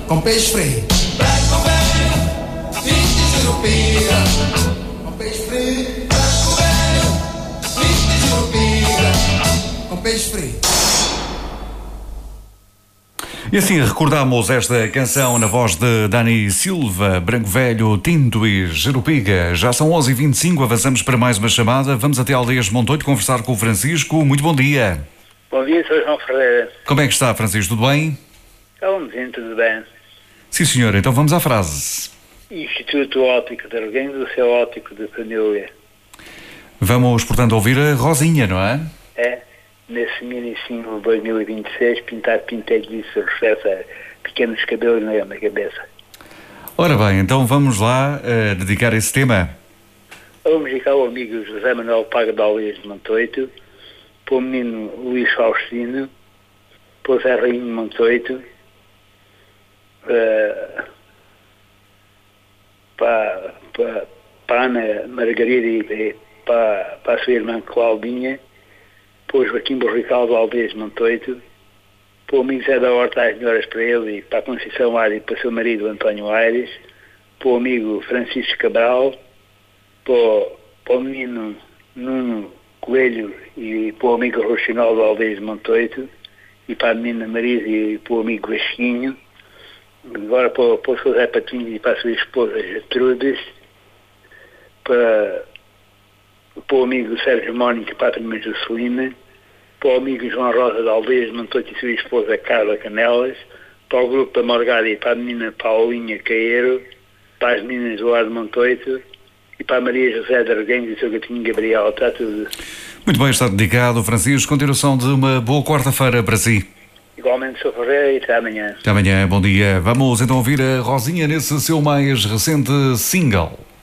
com peixe frio. Branco velho, vinte de Jurupira, com peixe frio. Branco velho, vinte de Jurupira, com peixe frio. E assim recordamos esta canção na voz de Dani Silva, Branco Velho, Tinto e Jerupiga. Já são 11h25, avançamos para mais uma chamada. Vamos até Aldeias de Montoito conversar com o Francisco. Muito bom dia. Bom dia, Sr. João Ferreira. Como é que está, Francisco? Tudo bem? Vamos indo, tudo bem. Sim, senhor. Então vamos à frase. Instituto Óptico de Arguém, do seu óptico de família. Vamos, portanto, ouvir a Rosinha, não é? É. Nesse mini single 2026, pintei disso, reflete pequenos cabelos na cabeça. Ora bem, então vamos lá dedicar esse tema. Vamos dedicar ao amigo José Manuel Paga de Aldeias de Montoito, para o menino Luís Faustino, para o Zé Rainho de Montoito, para a Ana Margarida e para a sua irmã Claudinha, para o Joaquim Borrical de Aldeias de Montoito, para o amigo Zé da Horta, as melhoras para ele, e para a Conceição Aires e para o seu marido António Aires, para o amigo Francisco Cabral, para o menino Nuno Coelho e para o amigo Rochinol de Aldeias de Montoito, e para a menina Marisa e para o amigo Vasquinho, agora para o seu Zé Patinho e para a sua esposa Gertrudes, para o amigo Sérgio Mónica e para a prima Juscelina, para o amigo João Rosa de Aldeias de Montoito e sua esposa Carla Canelas, para o grupo da Morgada e para a menina Paulinha Caeiro, para as meninas do Ar de Montoito e para a Maria José de Arguém e o seu gatinho Gabriel. Está tudo. Muito bem, está dedicado, Francisco. Continuação de uma boa quarta-feira para si. Igualmente, Sr. Ferreira, e até amanhã. Até amanhã, bom dia. Vamos então ouvir a Rosinha nesse seu mais recente single.